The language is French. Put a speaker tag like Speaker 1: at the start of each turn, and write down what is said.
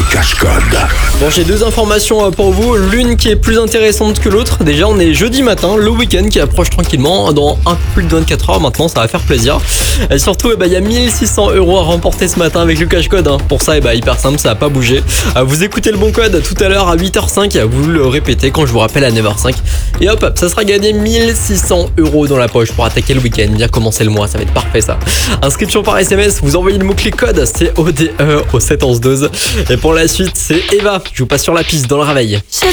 Speaker 1: cache-code.
Speaker 2: Bon, j'ai deux informations pour vous, l'une qui est plus intéressante que l'autre. Déjà, on est jeudi matin, le week-end qui approche tranquillement. Dans un peu plus de 24 heures maintenant, ça va faire plaisir. Et surtout, il y a 1600 € à remporter ce matin avec le cache-code. Pour ça, hyper simple, ça va pas bouger. Vous écoutez le bon code tout à l'heure à 8h05, vous le répétez quand je vous rappelle à 9h05. Et hop, ça sera gagné 1600 € dans la poche pour attaquer le week-end, bien commencer le mois, ça va être parfait ça. Inscription par SMS, vous envoyez le mot-clé code, c'est ODE au 71112. Et pour la suite, c'est Eva, je vous passe sur la piste dans le réveil.